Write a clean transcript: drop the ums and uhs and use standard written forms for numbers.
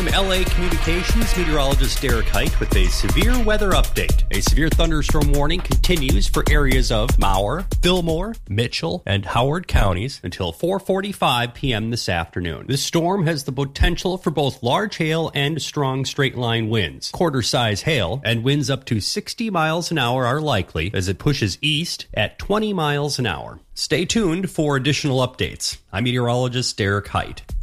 I'm LA Communications meteorologist Derek Height with a severe weather update. A severe thunderstorm warning continues for areas of Mower, Fillmore, Mitchell, and Howard counties until 4:45 p.m. this afternoon. This storm has the potential for both large hail and strong straight-line winds. Quarter-size hail and winds up to 60 miles an hour are likely as it pushes east at 20 miles an hour. Stay tuned for additional updates. I'm meteorologist Derek Height.